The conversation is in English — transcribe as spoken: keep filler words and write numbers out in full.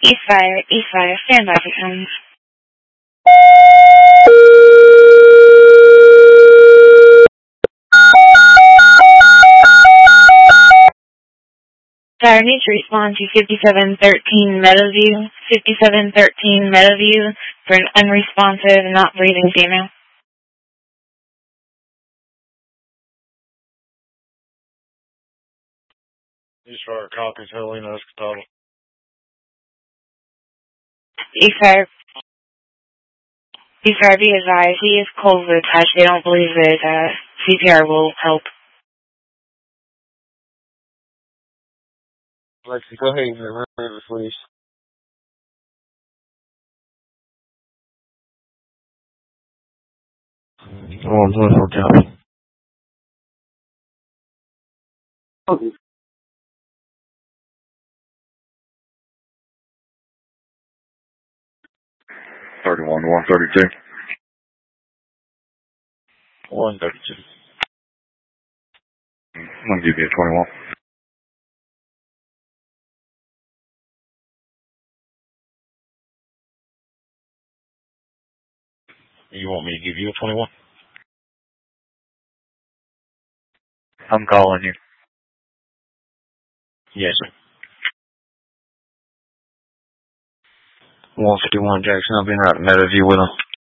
East Fire, East Fire, stand by for sounds. Fire needs to respond to fifty-seven thirteen Meadowview, fifty-seven thirteen Meadowview for an unresponsive, not breathing female. East Fire copies, Helena Escatado. East Fire, East Fire, be advised, he is cold with touch. They don't believe that uh, C P R will help. Lexi, go ahead and remember the please. Oh, I'm going for copy. Okay. thirty-one to one thirty-two. one thirty-two. I'm going to give you a twenty-one. You want me to give you a twenty-one? I'm calling you. Yes, sir. one fifty-one Jackson, I've been right in Meadowview with him.